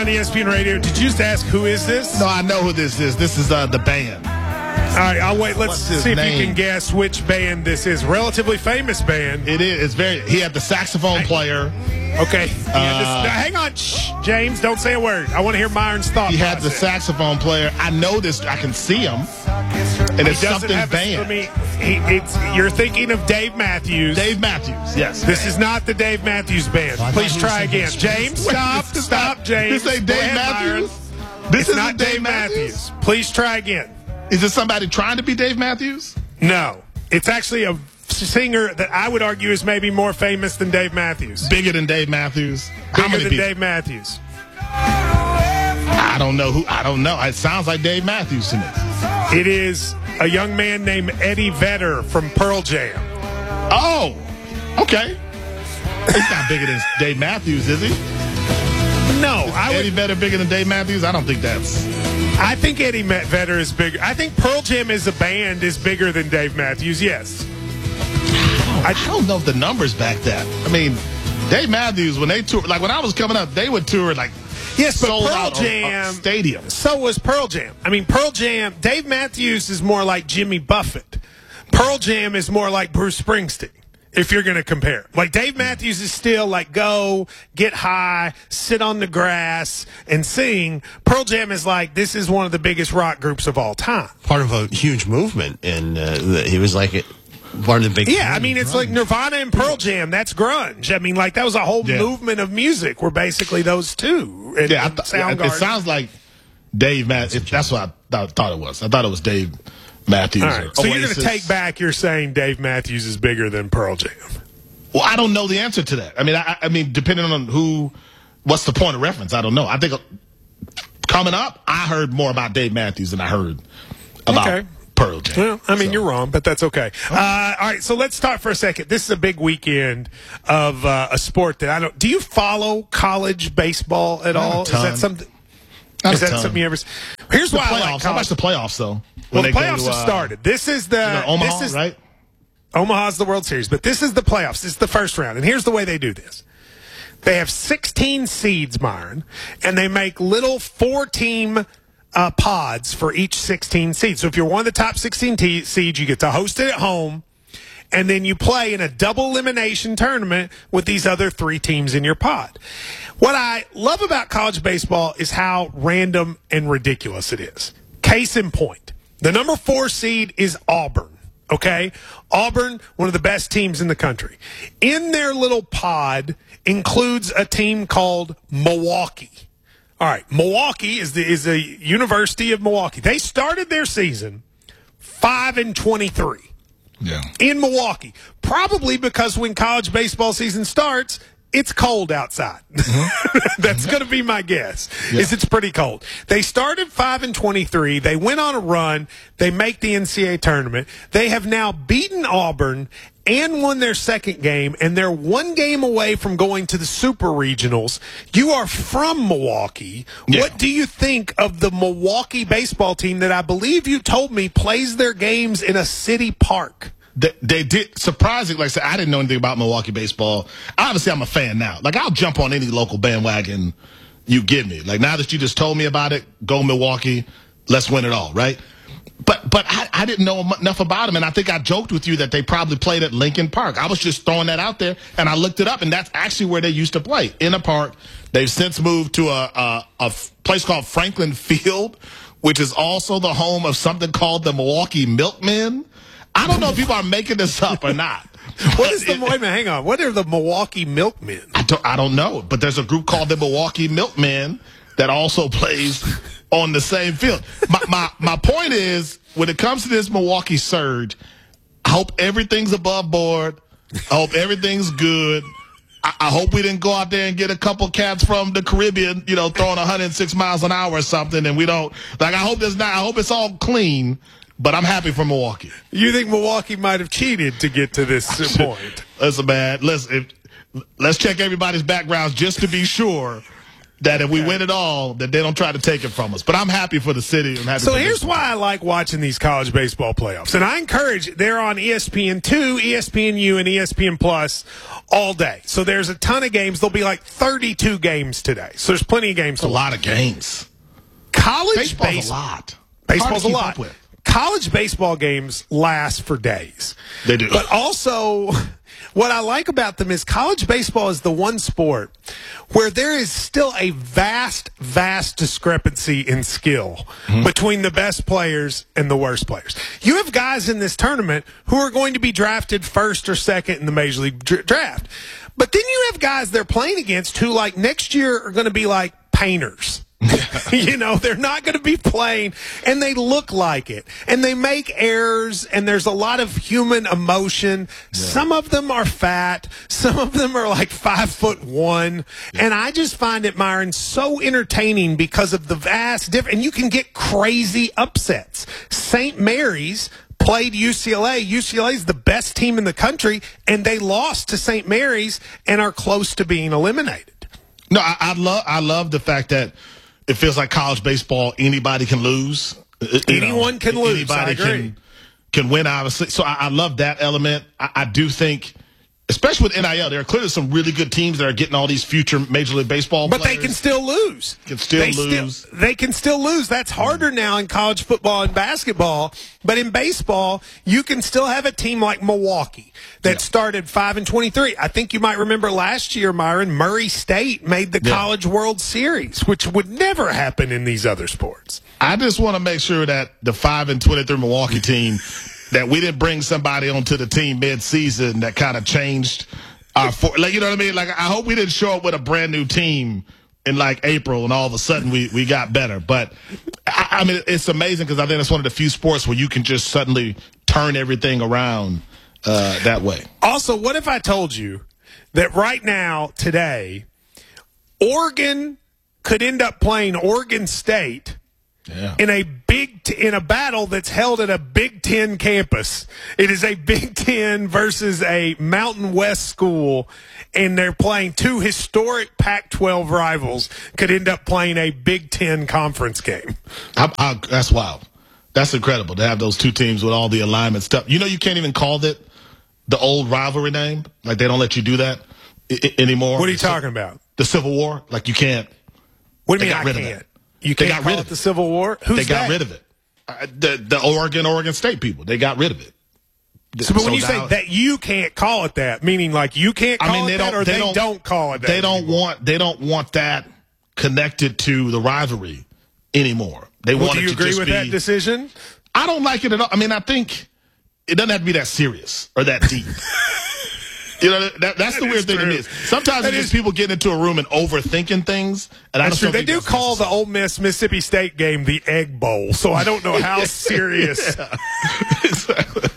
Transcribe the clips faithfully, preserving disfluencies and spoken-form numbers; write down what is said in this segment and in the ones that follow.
on E S P N Radio. Did you just ask who is this? No, I know who this is. This is uh, the band. All right, I'll wait. Let's see if name? you can guess which band this is. Relatively famous band. It is. It's very. He had the saxophone player. Okay. Uh, this, no, hang on. Shh, James, don't say a word. I want to hear Myron's thought He had the process. saxophone player. I know this. I can see him. And it's He doesn't something have a- band. I mean, he, it's, you're thinking of Dave Matthews. Dave Matthews. Yes. This is not the Dave Matthews Band. Well, I Please thought he try was again. saying- James, Wait, stop. this is Stop, not- James. This ain't Go Dave ahead, Matthews? Myron. This It's isn't not Dave Dave Matthews? Matthews. Please try again. Is this somebody trying to be Dave Matthews? No. It's actually a singer that I would argue is maybe more famous than Dave Matthews. Bigger than Dave Matthews? How Bigger many than people? Dave Matthews. I don't know who. I don't know. It sounds like Dave Matthews to me. It is a young man named Eddie Vedder from Pearl Jam. Oh, okay. He's not bigger than Dave Matthews, is he? No, I Eddie would. Vedder bigger than Dave Matthews? I don't think that's. I think Eddie Vedder is bigger. I think Pearl Jam as a band is bigger than Dave Matthews. Yes. I don't know if the numbers back that. I mean, Dave Matthews, when they toured, like when I was coming up, they would tour like Yes, but sold Pearl out Jam stadiums. So was Pearl Jam. I mean, Pearl Jam. Dave Matthews is more like Jimmy Buffett. Pearl Jam is more like Bruce Springsteen. If you're going to compare, like Dave Matthews is still like go get high, sit on the grass, and sing. Pearl Jam is like this is one of the biggest rock groups of all time. Part of a huge movement, and uh, he was like it, part of the big. Yeah, I mean, it's like Nirvana and Pearl Jam. That's grunge. I mean, like that was a whole Yeah. movement of music where basically those two. And, Yeah, I and th- yeah, it Soundgarden. sounds like Dave Matthews. That's what I th- thought it was. I thought it was Dave Matthews. All right, or so you're going Oasis. to take back. You're saying Dave Matthews is bigger than Pearl Jam. Well, I don't know the answer to that. I mean, I, I mean, depending on who, what's the point of reference? I don't know. I think uh, coming up, I heard more about Dave Matthews than I heard about Okay. Pearl Jam. Well, I mean, So- you're wrong, but that's okay. Uh, all right, so let's talk for a second. This is a big weekend of uh, a sport that I don't. Do you follow college baseball at Not a all? Is ton. that something? Not Is a that ton. something you ever? Here's The why I like playoffs. How college. much the playoffs though? Well, When the they go playoffs to, have uh, started. This is the you know, Omaha, this is, right? Omaha's the World Series, but this is the playoffs. This is the first round, and here's the way they do this. They have sixteen seeds, Myron, and they make little four-team uh, pods for each sixteen seeds. So if you're one of the top sixteen te- seeds, you get to host it at home, and then you play in a double elimination tournament with these other three teams in your pod. What I love about college baseball is how random and ridiculous it is. Case in point, the number four seed is Auburn. Okay? Auburn, one of the best teams in the country. In their little pod includes a team called Milwaukee. All right, Milwaukee is the is the University of Milwaukee. They started their season five and twenty-three Yeah. in Milwaukee, probably because when college baseball season starts, it's cold outside. Mm-hmm. That's going to be my guess. Yeah. Is it's pretty cold. They started five and twenty-three. They went on a run. They make the N C double A tournament. They have now beaten Auburn and won their second game, and they're one game away from going to the Super Regionals. You are from Milwaukee. Yeah. What do you think of the Milwaukee baseball team that I believe you told me plays their games in a city park? They, they did surprisingly. Like I said, I didn't know anything about Milwaukee baseball. Obviously, I'm a fan now. Like I'll jump on any local bandwagon you give me. Like now that you just told me about it, go Milwaukee. Let's win it all, right? But but I, I didn't know enough about them, and I think I joked with you that they probably played at Lincoln Park. I was just throwing that out there, and I looked it up, and that's actually where they used to play, in a park. They've since moved to a a, a place called Franklin Field, which is also the home of something called the Milwaukee Milkmen. I don't know if people are making this up or not. What is the wait a minute, hang on? What are the Milwaukee Milkmen? I don't, I don't know, but there's a group called the Milwaukee Milkmen that also plays on the same field. My, my my point is, when it comes to this Milwaukee surge, I hope everything's above board. I hope everything's good. I, I hope we didn't go out there and get a couple cats from the Caribbean, you know, throwing one hundred six miles an hour or something, and we don't like. I hope there's not. I hope it's all clean. But I'm happy for Milwaukee. You think Milwaukee might have cheated to get to this point? Listen, man. Listen, if, let's check everybody's backgrounds just to be sure that if we win it all, that they don't try to take it from us. But I'm happy for the city. I'm happy So for here's this. why I like watching these college baseball playoffs. And I encourage, they're on E S P N two, E S P N U, and E S P N Plus all day. So there's a ton of games. There'll be like thirty-two games today. So there's plenty of games. It's a lot of games. College Baseball's base- a lot. Baseball's Hard to a keep lot. up with. College baseball games last for days. They do. But also, what I like about them is college baseball is the one sport where there is still a vast, vast discrepancy in skill mm-hmm. between the best players and the worst players. You have guys in this tournament who are going to be drafted first or second in the Major League dr- draft. But then you have guys they're playing against who, like, next year are going to be like painters. You know, they're not going to be playing, and they look like it, and they make errors, and there's a lot of human emotion. Yeah. Some of them are fat, some of them are like five foot one, yeah. and I just find it, Myron, so entertaining because of the vast difference, and you can get crazy upsets. Saint Mary's played U C L A. U C L A is the best team in the country, and they lost to Saint Mary's and are close to being eliminated. No, I, I love I love the fact that it feels like college baseball, anybody can lose. You Anyone know, can lose. Anybody I agree. can can win, obviously. So I, I love that element. I, I do think, especially with N I L, there are clearly some really good teams that are getting all these future Major League Baseball but players. But they can still lose. Can still they lose. Still, they can still lose. That's harder now in college football and basketball. But in baseball, you can still have a team like Milwaukee that yeah. started five and twenty-three. I think you might remember last year, Myron, Murray State made the yeah. College World Series, which would never happen in these other sports. I just want to make sure that the five and twenty-three Milwaukee team, that we didn't bring somebody onto the team mid-season that kind of changed our for, like, you know what I mean? Like, I hope we didn't show up with a brand new team in like April and all of a sudden we, we got better. But I, I mean, it's amazing because I think it's one of the few sports where you can just suddenly turn everything around uh, that way. Also, what if I told you that right now, today, Oregon could end up playing Oregon State yeah. in a big t- in a battle that's held at a Big Ten campus. It is a Big Ten versus a Mountain West school, and they're playing two historic Pac twelve rivals. Could end up playing a Big Ten conference game. I, I, that's wild. That's incredible to have those two teams with all the alignment stuff. You know, you can't even call it the old rivalry name. Like, they don't let you do that I- anymore. What are you talking about? The Civil War. Like, you can't. What do you mean mean got I rid can't? Of it. You they can't got call rid it of the it. Civil War? Who's they got that? rid of it. Uh, the the Oregon Oregon State people. They got rid of it. So, but when so you say now, that you can't call it that, meaning like you can't call I mean, they it don't, that, or they, they don't, don't call it that? They don't anymore? want they don't want that connected to the rivalry anymore. They well, want do it you to agree just with be, that decision? I don't like it at all. I mean, I think it doesn't have to be that serious or that deep. You know, that, that's that the weird thing true. it is. Sometimes that it's is, just people getting into a room and overthinking things. And that's I true. don't They do call the Ole Miss Mississippi State game the Egg Bowl, so I don't know how serious. Exactly.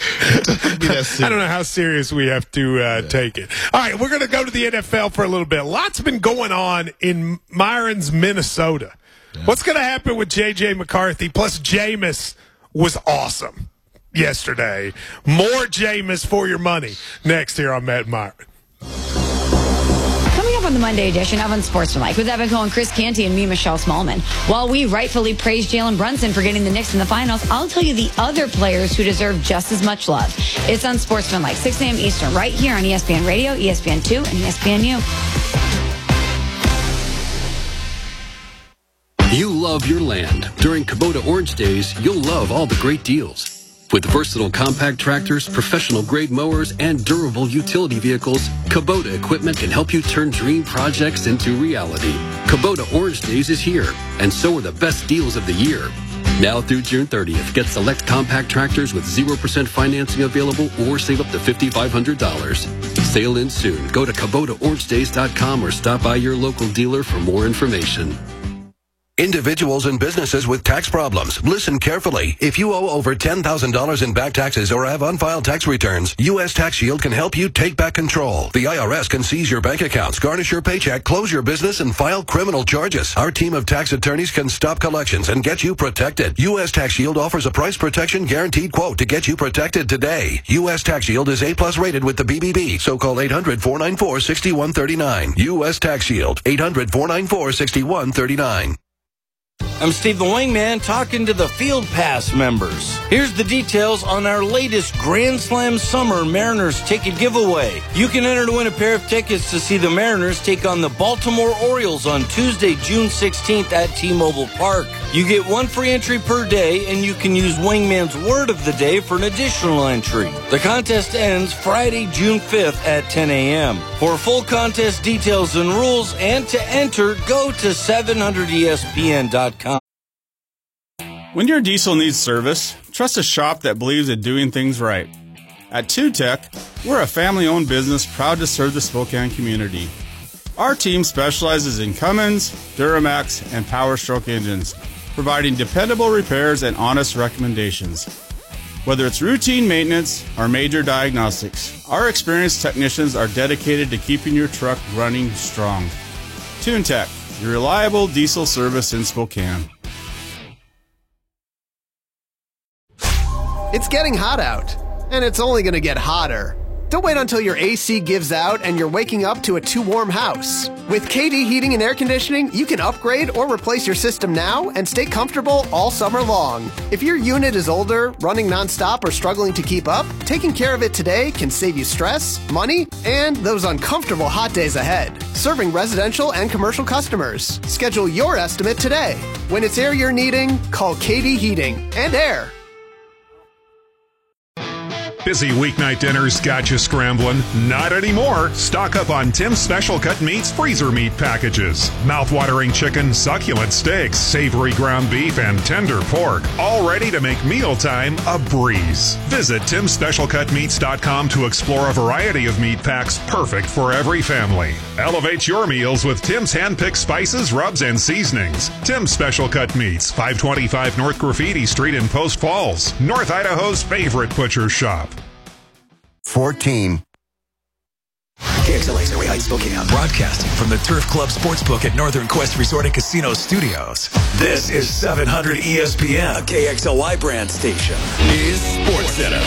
I don't know how serious we have to uh, yeah. take it. All right, we're going to go to the N F L for a little bit. Lots been going on in Myron's Minnesota. Yeah. What's going to happen with J J McCarthy? Plus, Jameis was awesome yesterday. More Jameis for your money next here on Matt Myron. Coming up on the Monday edition of Unsportsmanlike with Evan Cohen, Chris Canty, and me, Michelle Smallman. While we rightfully praise Jalen Brunson for getting the Knicks in the finals, I'll tell you the other players who deserve just as much love. It's Unsportsmanlike, six a.m. Eastern, right here on E S P N Radio, E S P N two, and E S P N U. You love your land. During Kubota Orange Days, you'll love all the great deals. With versatile compact tractors, professional-grade mowers, and durable utility vehicles, Kubota equipment can help you turn dream projects into reality. Kubota Orange Days is here, and so are the best deals of the year. Now through June thirtieth, get select compact tractors with zero percent financing available or save up to five thousand five hundred dollars. Sale ends soon. Go to Kubota Orange Days dot com or stop by your local dealer for more information. Individuals and businesses with tax problems, listen carefully. If you owe over ten thousand dollars in back taxes or have unfiled tax returns, U S Tax Shield can help you take back control. The I R S can seize your bank accounts, garnish your paycheck, close your business, and file criminal charges. Our team of tax attorneys can stop collections and get you protected. U S Tax Shield offers a price protection guaranteed quote to get you protected today. U S Tax Shield is A plus rated with the B B B, so call eight hundred, four nine four, six one three nine. U S Tax Shield, eight hundred, four nine four, six one three nine. I'm Steve the Wingman talking to the Field Pass members. Here's the details on our latest Grand Slam Summer Mariners ticket giveaway. You can enter to win a pair of tickets to see the Mariners take on the Baltimore Orioles on Tuesday, June sixteenth at T-Mobile Park. You get one free entry per day, and you can use Wingman's word of the day for an additional entry. The contest ends Friday, June fifth at ten a.m. For full contest details and rules and to enter, go to seven hundred E S P N dot com. When your diesel needs service, trust a shop that believes in doing things right. At Two Tech, we're a family-owned business proud to serve the Spokane community. Our team specializes in Cummins, Duramax, and Power Stroke engines, providing dependable repairs and honest recommendations. Whether it's routine maintenance or major diagnostics, our experienced technicians are dedicated to keeping your truck running strong. Tune Tech, your reliable diesel service in Spokane. It's getting hot out, and it's only going to get hotter. Don't wait until your A C gives out and you're waking up to a too warm house. With K D Heating and Air Conditioning, you can upgrade or replace your system now and stay comfortable all summer long. If your unit is older, running nonstop, or struggling to keep up, taking care of it today can save you stress, money, and those uncomfortable hot days ahead. Serving residential and commercial customers. Schedule your estimate today. When it's air you're needing, call K D Heating and Air. Busy weeknight dinners got you scrambling? Not anymore. Stock up on Tim's Special Cut Meats freezer meat packages. Mouth-watering chicken, succulent steaks, savory ground beef, and tender pork. All ready to make mealtime a breeze. Visit Tims Special Cut Meats dot com to explore a variety of meat packs perfect for every family. Elevate your meals with Tim's hand-picked spices, rubs, and seasonings. Tim's Special Cut Meats, five twenty-five North Graffiti Street in Post Falls, North Idaho's favorite butcher shop. fourteen. K X L A's Area Heights, Spokane, broadcasting from the Turf Club Sportsbook at Northern Quest Resort and Casino Studios. This is seven hundred E S P N, a K X L Y brand station. Is Sports Center.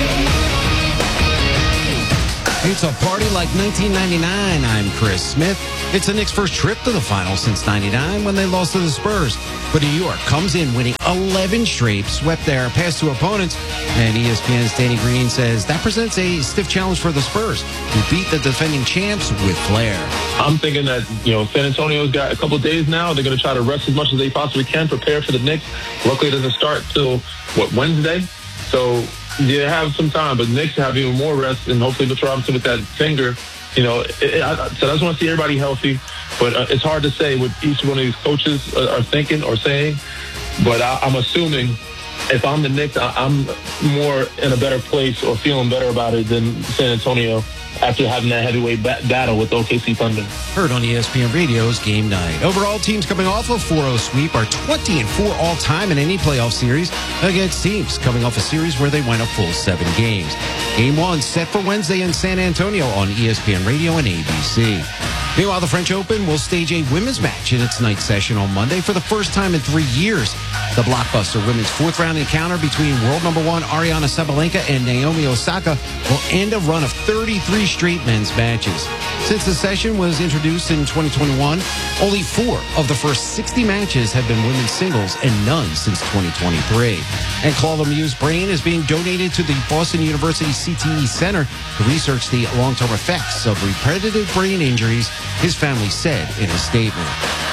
It's a party like nineteen ninety-nine. I'm Chris Smith. It's the Knicks' first trip to the finals since ninety-nine when they lost to the Spurs. But New York comes in winning eleven straight, swept their past two opponents, and E S P N's Danny Green says that presents a stiff challenge for the Spurs, who beat the defending champs with flair. I'm thinking that, you know, San Antonio's got a couple days now. They're going to try to rest as much as they possibly can, prepare for the Knicks. Luckily, it doesn't start till, what, Wednesday? So you have some time, but Knicks have even more rest, and hopefully Mitchell Robinson with that finger. You know, it, it, I, so I just want to see everybody healthy, but uh, it's hard to say what each one of these coaches are, are thinking or saying. But I, I'm assuming if I'm the Knicks, I, I'm more in a better place or feeling better about it than San Antonio after having that heavyweight ba- battle with O K C Thunder. Heard on E S P N Radio's Game Night. Overall, teams coming off a four oh sweep are twenty and four all-time in any playoff series against teams coming off a series where they went a full seven games. Game one set for Wednesday in San Antonio on E S P N Radio and A B C. Meanwhile, the French Open will stage a women's match in its night session on Monday for the first time in three years. The blockbuster women's fourth-round encounter between world number one Ariana Sabalenka and Naomi Osaka will end a run of thirty-three straight men's matches. Since the session was introduced in twenty twenty-one, only four of the first sixty matches have been women's singles and none since twenty twenty-three. And Claude Lemieux's brain is being donated to the Boston University C T E Center to research the long-term effects of repetitive brain injuries, his family said in a statement.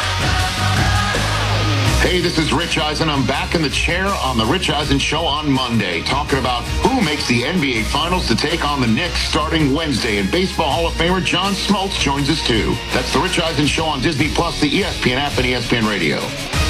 Hey, this is Rich Eisen. I'm back in the chair on the Rich Eisen Show on Monday, talking about who makes the N B A Finals to take on the Knicks starting Wednesday. And Baseball Hall of Famer John Smoltz joins us too. That's the Rich Eisen Show on Disney Plus, the E S P N app, and E S P N Radio.